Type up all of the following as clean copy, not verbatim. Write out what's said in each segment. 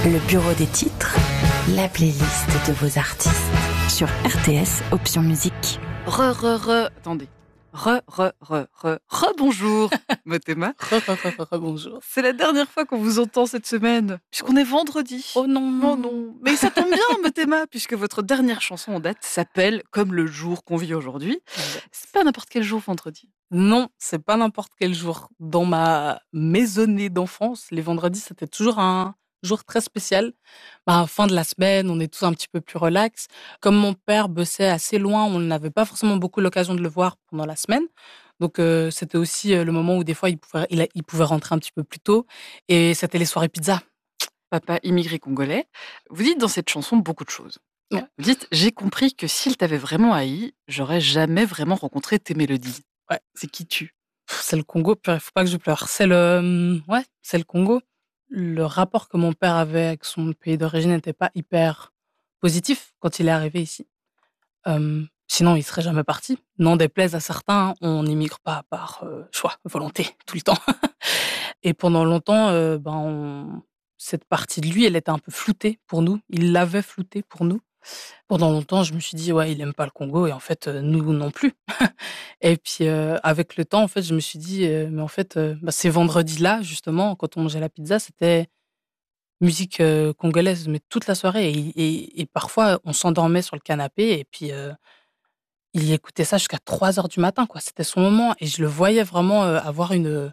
Le bureau des titres, la playlist de vos artistes. Sur RTS, option musique. Attendez. Bonjour, Motema. Bonjour. C'est la dernière fois qu'on vous entend cette semaine, puisqu'on est vendredi. Oh non. Oh non. Mais ça tombe bien, Motema, puisque votre dernière chanson en date s'appelle Comme le jour qu'on vit aujourd'hui. C'est pas n'importe quel jour vendredi. Non, c'est pas n'importe quel jour. Dans ma maisonnée d'enfance, les vendredis, c'était toujours un jour très spécial. Fin de la semaine, on est tous un petit peu plus relax. Comme mon père bossait assez loin, on n'avait pas forcément beaucoup l'occasion de le voir pendant la semaine. Donc, c'était aussi le moment où des fois, il pouvait rentrer un petit peu plus tôt. Et c'était les soirées pizza. Papa immigré congolais. Vous dites dans cette chanson beaucoup de choses. Ouais. Vous dites, j'ai compris que s'il t'avait vraiment haï, j'aurais jamais vraiment rencontré tes mélodies. Ouais. C'est qui tu? C'est le Congo, purée, faut pas que je pleure. C'est le Congo. Le rapport que mon père avait avec son pays d'origine n'était pas hyper positif quand il est arrivé ici. Sinon, il serait jamais parti. N'en déplaise à certains, on n'immigre pas par choix, volonté, tout le temps. Et pendant longtemps, cette partie de lui, elle était un peu floutée pour nous. Il l'avait floutée pour nous. Pendant longtemps, je me suis dit, ouais, il aime pas le Congo, et en fait, nous non plus. Et puis, avec le temps, en fait, je me suis dit, mais en fait, ces vendredis-là, justement, quand on mangeait la pizza, c'était musique congolaise, mais toute la soirée. Et parfois, on s'endormait sur le canapé, et puis il écoutait ça jusqu'à 3 heures du matin, quoi. C'était son moment, et je le voyais vraiment avoir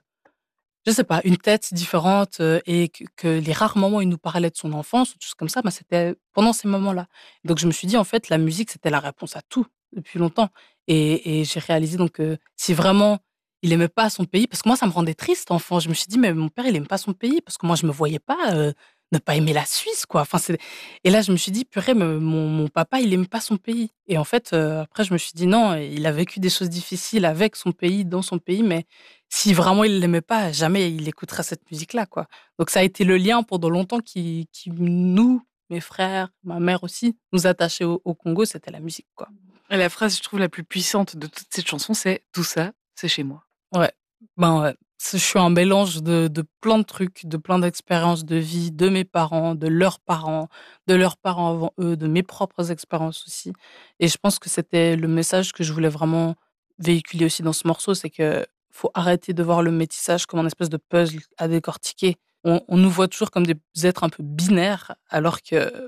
je sais pas, une tête différente, et que les rares moments où il nous parlait de son enfance, ou des choses comme ça, c'était pendant ces moments-là. Donc je me suis dit, en fait, la musique, c'était la réponse à tout, depuis longtemps. Et j'ai réalisé donc que si vraiment il aimait pas son pays, parce que moi, ça me rendait triste, enfant. Je me suis dit, mais mon père, il aime pas son pays, parce que moi, je me voyais pas ne pas aimer la Suisse, quoi. Et là, je me suis dit, purée, mais mon papa, il aime pas son pays. Et en fait, après, je me suis dit, non, il a vécu des choses difficiles avec son pays, dans son pays, mais si vraiment il l'aimait pas, jamais il écouterait cette musique-là, quoi. Donc ça a été le lien pendant longtemps qui nous, mes frères, ma mère aussi, nous attachait au Congo, c'était la musique, quoi. Et la phrase, je trouve, la plus puissante de toute cette chanson, c'est « Tout ça, c'est chez moi ». Ouais, ouais. Je suis un mélange de plein de trucs, de plein d'expériences de vie, de mes parents, de leurs parents avant eux, de mes propres expériences aussi. Et je pense que c'était le message que je voulais vraiment véhiculer aussi dans ce morceau, c'est que faut arrêter de voir le métissage comme un espèce de puzzle à décortiquer. On nous voit toujours comme des êtres un peu binaires, alors que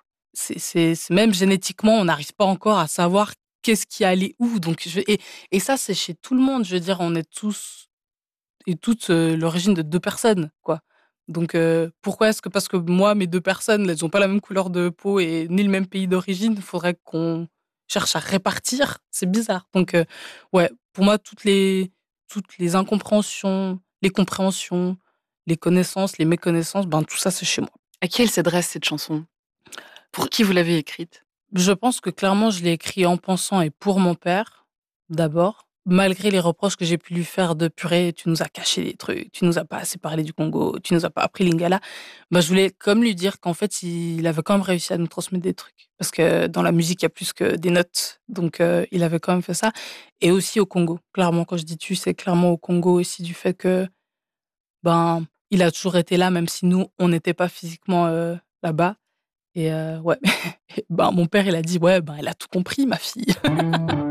c'est même génétiquement, on n'arrive pas encore à savoir qu'est-ce qui allait où. Donc, et ça, c'est chez tout le monde. Je veux dire, on est tous et toutes l'origine de 2 personnes, quoi. Donc, pourquoi est-ce que parce que moi, mes 2 personnes, elles ont pas la même couleur de peau et ni le même pays d'origine, il faudrait qu'on cherche à répartir? C'est bizarre. Donc, ouais, pour moi, toutes les incompréhensions, les compréhensions, les connaissances, les méconnaissances, tout ça, c'est chez moi. À qui elle s'adresse, cette chanson? Pour qui vous l'avez écrite? Je pense que clairement, je l'ai écrit en pensant et pour mon père, d'abord. Malgré les reproches que j'ai pu lui faire de purée, tu nous as caché des trucs, tu nous as pas assez parlé du Congo, tu nous as pas appris Lingala. Je voulais comme lui dire qu'en fait, il avait quand même réussi à nous transmettre des trucs. Parce que dans la musique, il y a plus que des notes. Donc, il avait quand même fait ça. Et aussi au Congo. Clairement, quand je dis tu, c'est clairement au Congo aussi du fait que, il a toujours été là, même si nous, on n'était pas physiquement là-bas. Et ouais, mon père, il a dit, ouais, elle a tout compris, ma fille.